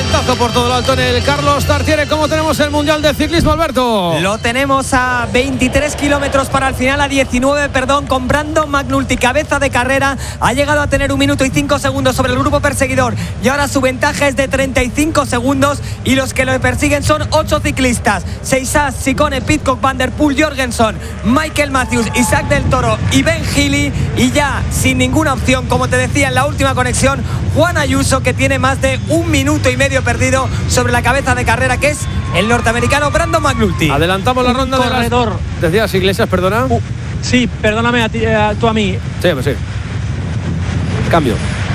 Puertazo por todo lo alto en el Carlos Tartiere. ¿Cómo tenemos el Mundial de Ciclismo, Alberto? Lo tenemos a 23 kilómetros para el final, a 19, perdón, con Brandon McNulty, cabeza de carrera. Ha llegado a tener 1 minuto y 5 segundos sobre el grupo perseguidor y ahora su ventaja es de 35 segundos y los que lo persiguen son 8 ciclistas: Seisas, Sicone, Pidcock, Van der Poel, Jorgensen, Michael Matthews, Isaac del Toro y Ben Healy. Y ya sin ninguna opción, como te decía en la última conexión, Juan Ayuso, que tiene más de 1 minuto y medio perdido sobre la cabeza de carrera, que es el norteamericano Brandon McNulty. Adelantamos la ronda corredor. Decías, Iglesias, perdona. Sí, perdóname tú a mí. Sí, pues sí. Cambio.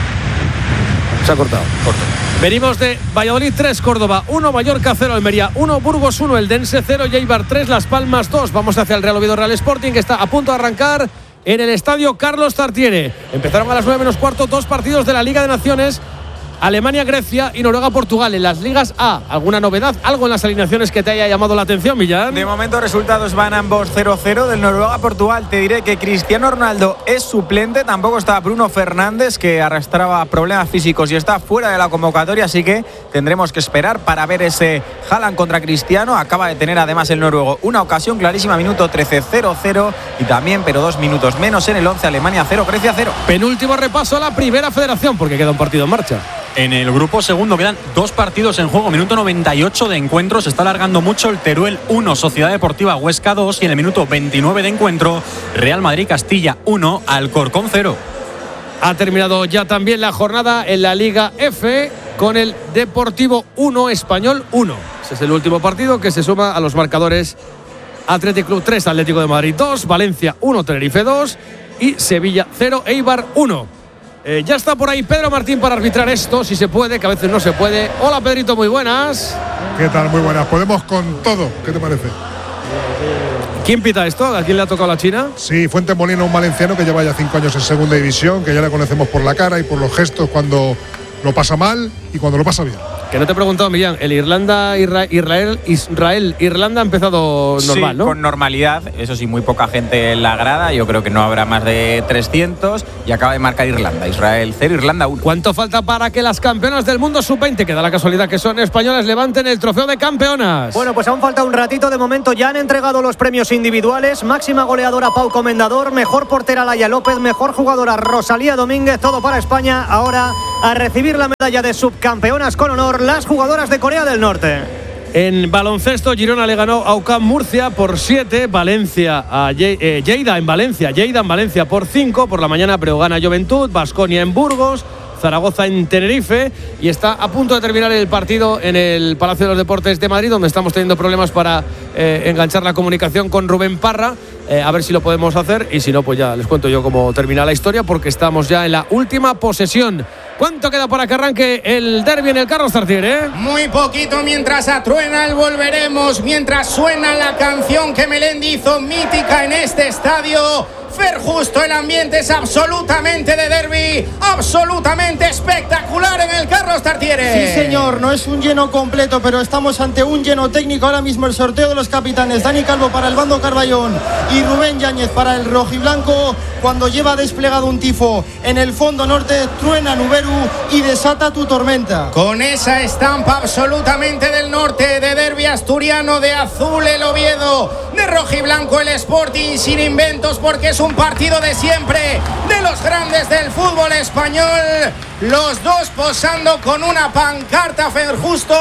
Se ha cortado. Corto. Venimos de Valladolid 3, Córdoba 1, Mallorca 0, Almería 1, Burgos 1, Eldense 0, y Eibar 3, Las Palmas 2. Vamos hacia el Real Oviedo Real Sporting, que está a punto de arrancar en el estadio Carlos Tartiere. Empezaron a las 9 menos cuarto 2 partidos de la Liga de Naciones: Alemania, Grecia y Noruega, Portugal. En las ligas A, ¿alguna novedad? ¿Algo en las alineaciones que te haya llamado la atención, Millán? De momento resultados van ambos 0-0. Del Noruega, Portugal, te diré que Cristiano Ronaldo es suplente. Tampoco está Bruno Fernández, que arrastraba problemas físicos y está fuera de la convocatoria, así que tendremos que esperar para ver ese Haaland contra Cristiano. Acaba de tener además el noruego una ocasión clarísima, minuto 13, 0-0, y también, pero 2 minutos menos en el 11, Alemania 0, Grecia 0. Penúltimo repaso a la primera federación, porque queda un partido en marcha. En el grupo segundo quedan 2 partidos en juego. Minuto 98 de encuentro. Se está alargando mucho. El Teruel 1, Sociedad Deportiva Huesca 2. Y en el minuto 29 de encuentro, Real Madrid-Castilla 1, Alcorcón 0. Ha terminado ya también la jornada en la Liga F con el Deportivo 1, Español 1. Ese es el último partido que se suma a los marcadores: Athletic Club 3, Atlético de Madrid 2, Valencia 1, Tenerife 2 y Sevilla 0, Eibar 1. Ya está por ahí Pedro Martín para arbitrar esto, si se puede, que a veces no se puede. Hola, Pedrito, muy buenas. ¿Qué tal? Muy buenas. Podemos con todo. ¿Qué te parece? ¿Quién pita esto? ¿A quién le ha tocado la China? Sí, Fuentes Molina, un valenciano que lleva ya 5 años en segunda división, que ya le conocemos por la cara y por los gestos cuando lo pasa mal y cuando lo pasa bien. Que no te he preguntado, Millán, el Irlanda ha empezado normal, sí, ¿no? Con normalidad, eso sí, muy poca gente en la grada, yo creo que no habrá más de 300, y acaba de marcar Irlanda, Israel 0, Irlanda 1. ¿Cuánto falta para que las campeonas del mundo sub-20, que da la casualidad que son españolas, levanten el trofeo de campeonas? Bueno, pues aún falta un ratito. De momento ya han entregado los premios individuales: máxima goleadora Pau Comendador, mejor portera Laia López, mejor jugadora Rosalía Domínguez. Todo para España. Ahora a recibir la medalla de subcampeonas con honor las jugadoras de Corea del Norte. En baloncesto, Girona le ganó a UCAM Murcia por 7, Valencia a Lleida en Valencia por 5, por la mañana Breogán a Juventud, Baskonia en Burgos, Zaragoza en Tenerife, y está a punto de terminar el partido en el Palacio de los Deportes de Madrid, donde estamos teniendo problemas para enganchar la comunicación con Rubén Parra. A ver si lo podemos hacer, y si no, pues ya les cuento yo cómo termina la historia, porque estamos ya en la última posesión. ¿Cuánto queda para que arranque el derbi en el Carlos Tartiere? Muy poquito, mientras atruena el volveremos, mientras suena la canción que Melendi hizo mítica en este estadio. Fer Justo, el ambiente es absolutamente de derbi, absolutamente espectacular en el Carlos Tartiere. Sí, señor, no es un lleno completo, pero estamos ante un lleno técnico. Ahora mismo el sorteo de los capitanes: Dani Calvo para el bando Carballón y Rubén Yáñez para el rojiblanco. Cuando lleva desplegado un tifo en el fondo norte, truena Nuberu y desata tu tormenta. Con esa estampa absolutamente del norte, de derbi asturiano, de azul el Oviedo, de rojiblanco el Sporting, sin inventos, porque es un partido de siempre, de los grandes del fútbol español. Los dos posando con una pancarta, Fer Justo,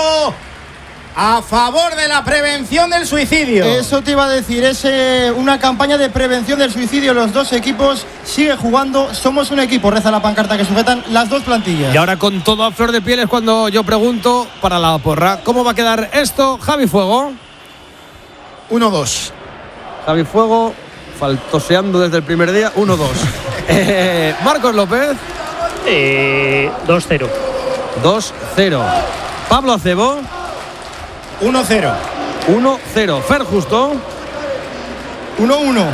a favor de la prevención del suicidio. Eso te iba a decir, es una campaña de prevención del suicidio. Los dos equipos siguen jugando, somos un equipo, reza la pancarta que sujetan las dos plantillas. Y ahora con todo a flor de piel es cuando yo pregunto para la porra, ¿cómo va a quedar esto, Javi Fuego? 1-2. Javi Fuego, faltoseando desde el primer día, 1-2. Marcos López. 2-0. 2-0. Pablo Acebo. 1-0. 1-0. Fer Justo. 1-1.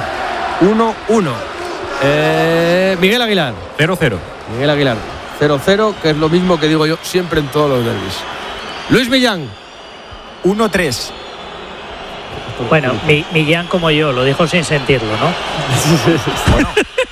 1-1. Miguel Aguilar. 0-0. Miguel Aguilar. 0-0, que es lo mismo que digo yo siempre en todos los derbis. Luis Millán. 1-3. Bueno, Millán como yo, lo dijo sin sentirlo, ¿no? Bueno.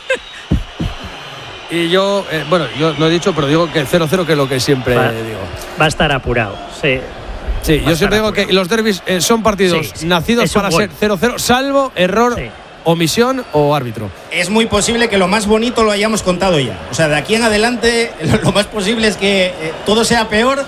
Y yo, yo no he dicho, pero digo que 0-0, que es lo que siempre digo. va a estar apurado. Sí. Sí, yo siempre digo que los derbis son partidos nacidos para ser 0-0, salvo error, omisión o árbitro. Es muy posible que lo más bonito lo hayamos contado ya. O sea, de aquí en adelante lo más posible es que todo sea peor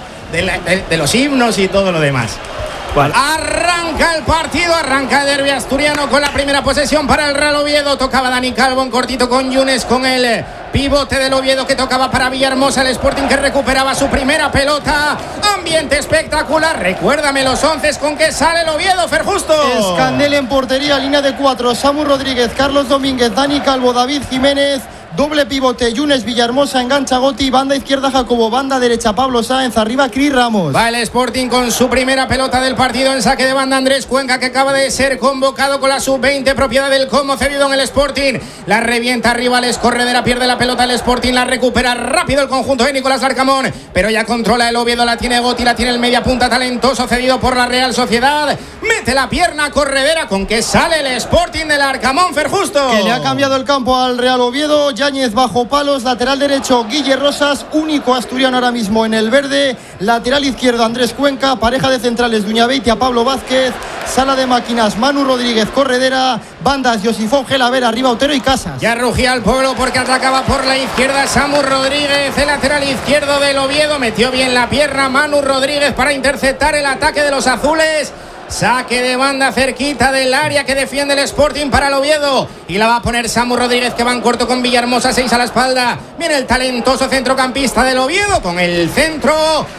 de los himnos y todo lo demás. ¿Cuál? Arranca el partido, arranca el derbi asturiano con la primera posesión para el Real Oviedo. Tocaba Dani Calvo en cortito con Yunes, con el pivote del Oviedo que tocaba para Villahermosa. El Sporting que recuperaba su primera pelota. Ambiente espectacular. Recuérdame los 11 con que sale el Oviedo, Fer Justo. Escandel en portería, línea de 4. Samu Rodríguez, Carlos Domínguez, Dani Calvo, David Jiménez. Doble pivote, Yunes, Villahermosa, engancha Goti, banda izquierda Jacobo, banda derecha Pablo Sáenz, arriba Cris Ramos. Va el Sporting con su primera pelota del partido en saque de banda. Andrés Cuenca, que acaba de ser convocado con la sub-20, propiedad del Como cedido en el Sporting. La revienta arriba, Les Corredera, pierde la pelota el Sporting, la recupera rápido el conjunto de Nicolás Larcamón, pero ya controla el Oviedo, la tiene Goti, la tiene el media punta talentoso cedido por la Real Sociedad. Mete la pierna Corredera, con que sale el Sporting del Arcamón, Fer Justo. Que le ha cambiado el campo al Real Oviedo. Yáñez bajo palos, lateral derecho Guille Rosas, único asturiano ahora mismo en el verde. Lateral izquierdo Andrés Cuenca, pareja de centrales Duñabeitia, Pablo Vázquez, sala de máquinas Manu Rodríguez, Corredera, bandas Josifón Gelavera, arriba Otero y Casas. Ya rugía el pueblo porque atacaba por la izquierda Samu Rodríguez, el lateral izquierdo del Oviedo, metió bien la pierna Manu Rodríguez para interceptar el ataque de los azules. Saque de banda cerquita del área que defiende el Sporting para el Oviedo. Y la va a poner Samu Rodríguez, que va en corto con Villahermosa, 6 a la espalda. Viene el talentoso centrocampista del Oviedo con el centro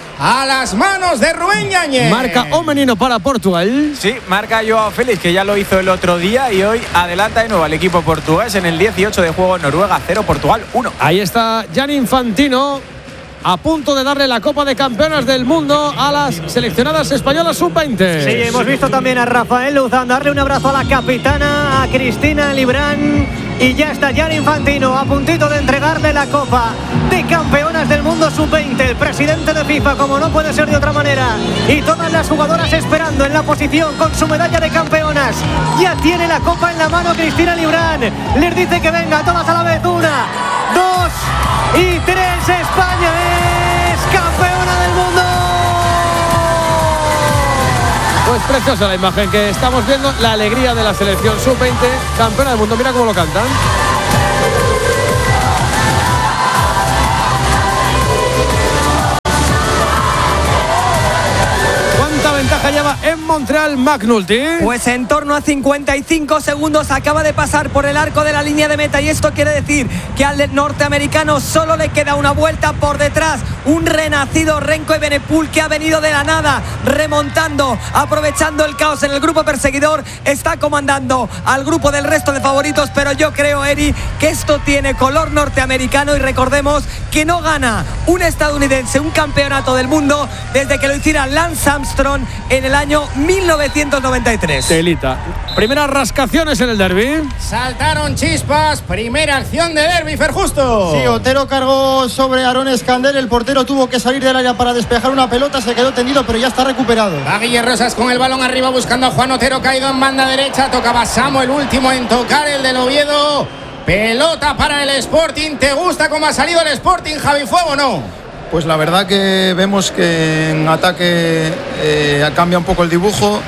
a las manos de Rubén Yáñez. Marca Omenino para Portugal. Sí, marca Joao Félix, que ya lo hizo el otro día y hoy adelanta de nuevo al equipo portugués en el 18 de juego. Noruega 0, Portugal 1. Ahí está Gianni Infantino, a punto de darle la Copa de Campeonas del Mundo a las seleccionadas españolas sub-20. Sí, hemos visto también a Rafael Luzán darle un abrazo a la capitana, a Cristina Librán, y ya está Gianni Infantino a puntito de entregarle la Copa de Campeonas del Mundo sub-20. El presidente de FIFA, como no puede ser de otra manera, y todas las jugadoras esperando en la posición con su medalla de campeonas. Ya tiene la Copa en la mano Cristina Librán. Les dice que venga todas a la vez. 1, 2 y 3. España es campeona del mundo. Pues preciosa la imagen que estamos viendo, la alegría de la selección sub-20, campeona del mundo. Mira cómo lo cantan. ¿Cuánta ventaja lleva en Montreal McNulty? Pues en torno a 55 segundos. Acaba de pasar por el arco de la línea de meta, y esto quiere decir que al norteamericano solo le queda una vuelta por detrás. Un renacido Renko Evenepoel, que ha venido de la nada, remontando, aprovechando el caos en el grupo perseguidor, está comandando al grupo del resto de favoritos. Pero yo creo, Eri, que esto tiene color norteamericano, y recordemos que no gana un estadounidense un campeonato del mundo desde que lo hiciera Lance Armstrong en el año 1993. Telita. Primeras rascaciones en el derbi. Saltaron chispas, primera acción de derbi, Fer Justo. Sí, Otero cargó sobre Aaron Escandel, el portero tuvo que salir del área para despejar una pelota, se quedó tendido, pero ya está recuperado. Va Guille Rosas con el balón arriba buscando a Juan Otero, caído en banda derecha, tocaba Samu, el último en tocar, el del Oviedo. Pelota para el Sporting. ¿Te gusta cómo ha salido el Sporting, Javi Fuego, o no? Pues la verdad que vemos que en ataque cambia un poco el dibujo.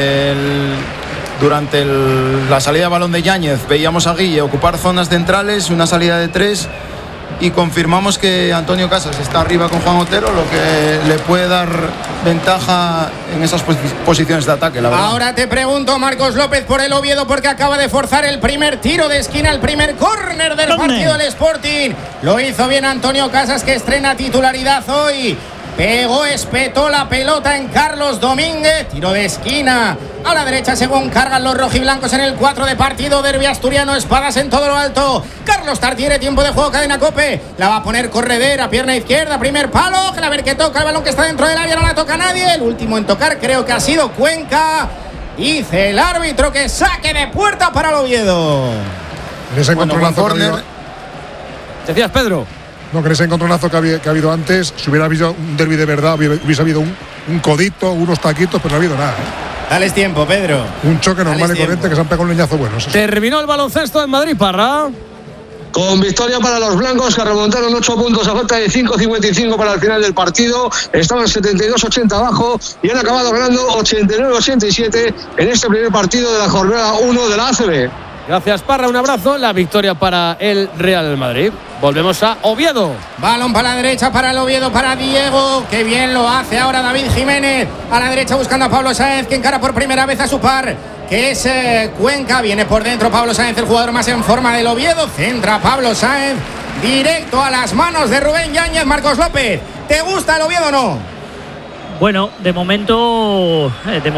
Durante la salida de balón de Yáñez veíamos a Guille ocupar zonas centrales, una salida de 3, y confirmamos que Antonio Casas está arriba con Juan Otero, lo que le puede dar ventaja en esas posiciones de ataque, la verdad. Ahora te pregunto, Marcos López, por el Oviedo, porque acaba de forzar el primer tiro de esquina, el primer córner del partido del Sporting. Lo hizo bien Antonio Casas, que estrena titularidad hoy. Pegó, espetó la pelota en Carlos Domínguez. Tiro de esquina a la derecha según cargan los rojiblancos en el 4 de partido. Derbi asturiano, espadas en todo lo alto. Carlos Tartiere, tiempo de juego, cadena Cope. La va a poner Corredera, pierna izquierda, primer palo. A ver qué toca, el balón que está dentro del área, no la toca nadie. El último en tocar creo que ha sido Cuenca. Dice el árbitro que saque de puerta para el Oviedo. En ese encontronazo Decías, Pedro. No, que en ese encontronazo que ha habido antes, si hubiera habido un derbi de verdad, hubiese habido un codito, unos taquitos, pero no ha habido nada. Dales tiempo, Pedro. Un choque normal y corriente, que se han pegado un leñazo bueno. Terminó el baloncesto en Madrid, Parra. con victoria para los blancos, que remontaron 8 puntos a falta de 5.55 para el final del partido. Estaban 72-80 abajo y han acabado ganando 89-87 en este primer partido de la jornada 1 de la ACB. Gracias, Parra, un abrazo. La victoria para el Real Madrid. Volvemos a Oviedo. Balón para la derecha para el Oviedo, para Diego. Qué bien lo hace ahora David Jiménez. A la derecha buscando a Pablo Sáenz, que encara por primera vez a su par, que es Cuenca. Viene por dentro Pablo Sáenz, el jugador más en forma del Oviedo. Centra Pablo Sáenz directo a las manos de Rubén Yáñez. Marcos López, ¿te gusta el Oviedo o no? Bueno, de momento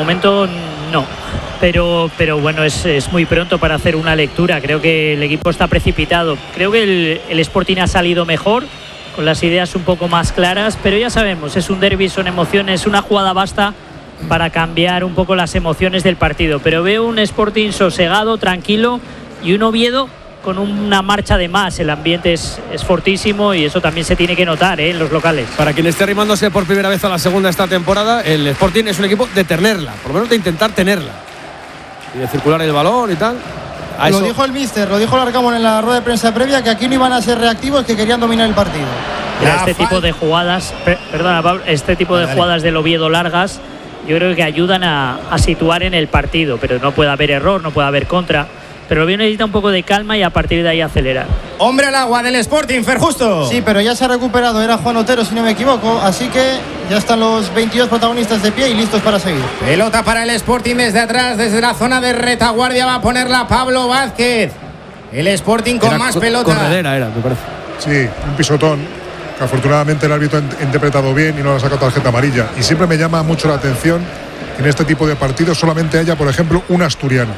no. Pero bueno, es muy pronto para hacer una lectura. Creo que el equipo está precipitado. Creo que el Sporting ha salido mejor, con las ideas un poco más claras, pero ya sabemos, es un derbi, son emociones, una jugada basta para cambiar un poco las emociones del partido. Pero veo un Sporting sosegado, tranquilo, y un Oviedo con una marcha de más. El ambiente es fortísimo y eso también se tiene que notar en los locales. Para quien esté arrimándose por primera vez a la segunda esta temporada, el Sporting es un equipo de tenerla, por lo menos de intentar tenerla y de circular el balón y tal. Lo dijo el míster, lo dijo Larcamón en la rueda de prensa previa, que aquí no iban a ser reactivos, que querían dominar el partido. Este tipo de jugadas, perdona Pablo, este tipo de jugadas del Oviedo largas, yo creo que ayudan a situar en el partido, pero no puede haber error, no puede haber contra. Pero el Oviedo necesita un poco de calma y a partir de ahí acelerar. Hombre al agua del Sporting, Fer Justo. Sí, pero ya se ha recuperado, era Juan Otero si no me equivoco, así que ya están los 22 protagonistas de pie y listos para seguir. Pelota para el Sporting desde atrás, desde la zona de retaguardia va a ponerla Pablo Vázquez. El Sporting con más pelota. Corredera era, me parece. Sí, un pisotón que afortunadamente el árbitro ha interpretado bien y no le ha sacado tarjeta amarilla. Y siempre me llama mucho la atención que en este tipo de partidos solamente haya, por ejemplo, un asturiano.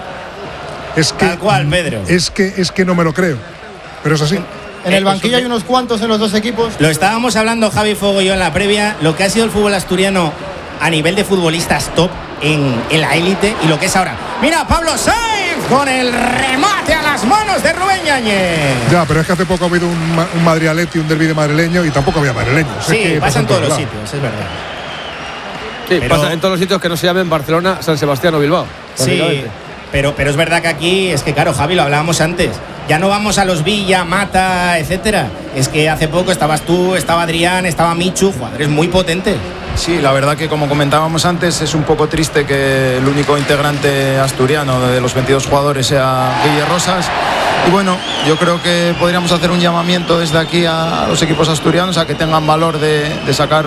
Es que, tal cual, Pedro. Es que no me lo creo, pero es así. En el banquillo hay unos cuantos en los dos equipos. Lo estábamos hablando Javi Fuego y yo en la previa, lo que ha sido el fútbol asturiano a nivel de futbolistas top en la élite y lo que es ahora. Mira, Pablo Sáenz con el remate a las manos de Rubén Yáñez. Ya, pero es que hace poco ha habido un Madrid-Atleti, un derbi de madrileño y tampoco había madrileños. Sí, es que pasa en todos los sitios, es verdad. Sí, pero pasa en todos los sitios que no se llamen Barcelona, San Sebastián o Bilbao. Sí. Pero es verdad que aquí, es que claro, Javi, lo hablábamos antes, ya no vamos a los Villa, Mata, etcétera. Es que hace poco estabas tú, estaba Adrián, estaba Michu, jugadores muy potentes. Sí, la verdad que como comentábamos antes, es un poco triste que el único integrante asturiano de los 22 jugadores sea Guille Rosas. Y bueno, yo creo que podríamos hacer un llamamiento desde aquí a los equipos asturianos a que tengan valor de sacar